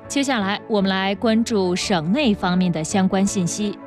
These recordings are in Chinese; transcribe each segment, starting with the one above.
接下来，我们来关注省内方面的相关信息。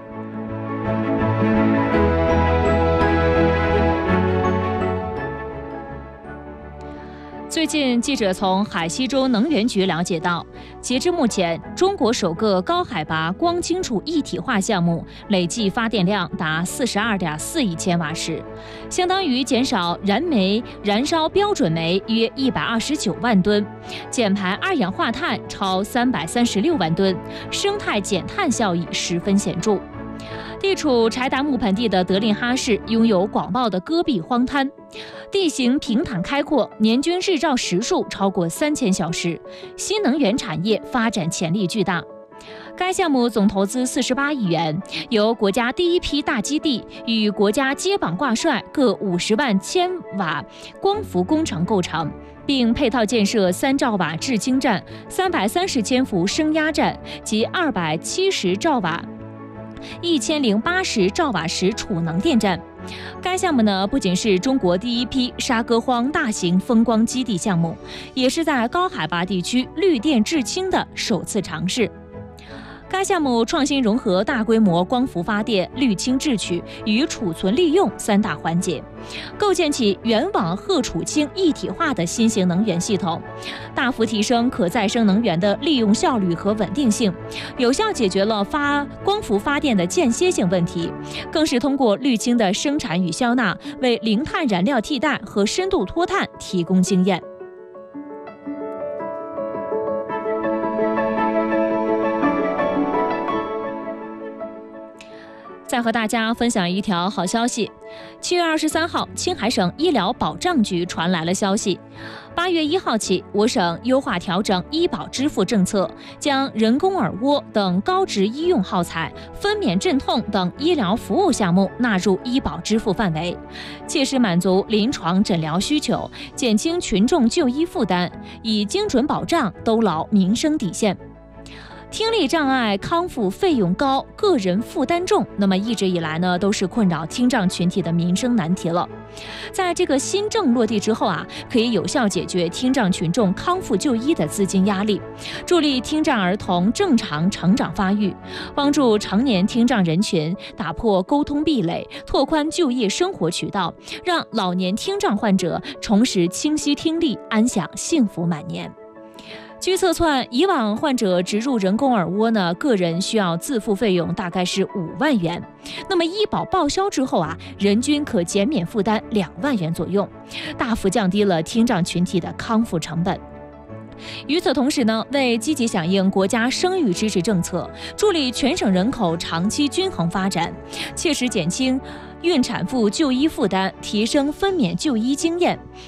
最近，记者从海西州能源局了解到，截至目前，中国首个高海拔光清楚一体化项目累计发电量达42.4亿千瓦时，相当于减少燃煤燃烧标准煤约129万吨，减排二氧化碳超336万吨，生态减碳效益十分显著。地处柴达木盆地的德令哈市拥有广袤的戈壁荒滩，地形平坦开阔，年均日照时数超过3000小时，新能源产业发展潜力巨大。该项目总投资48亿元，由国家第一批大基地与国家接榜挂帅各50万千瓦光伏工程构成，并配套建设3兆瓦制氢站、330千伏升压站及270兆瓦、1080兆瓦时储能电站。该项目呢，不仅是中国第一批沙戈荒大型风光基地项目，也是在高海拔地区绿电制氢的首次尝试。该项目创新融合大规模光伏发电、滤氢制取与储存利用3大环节，构建起原网荷储氢一体化的新型能源系统，大幅提升可再生能源的利用效率和稳定性，有效解决了光伏发电的间歇性问题，更是通过滤氢的生产与消纳，为零碳燃料替代和深度脱碳提供经验。再和大家分享一条好消息，7月23号，青海省医疗保障局传来了消息，8月1号起，我省优化调整医保支付政策，将人工耳蜗等高值医用耗材、分娩镇痛等医疗服务项目纳入医保支付范围，切实满足临床诊疗需求，减轻群众就医负担，以精准保障兜牢民生底线。听力障碍康复费用高，个人负担重，那么一直以来呢，都是困扰听障群体的民生难题了。在这个新政落地之后啊，可以有效解决听障群众康复就医的资金压力，助力听障儿童正常成长发育，帮助常年听障人群打破沟通壁垒，拓宽就业生活渠道，让老年听障患者重拾清晰听力，安享幸福晚年。据测算，以往患者植入人工耳蜗呢，个人需要自付费用大概是5万元。那么医保报销之后啊，人均可减免负担2万元左右，大幅降低了听障群体的康复成本。与此同时呢，为积极响应国家生育支持政策，助力全省人口长期均衡发展，切实减轻孕产妇就医负担，提升分娩就医经验，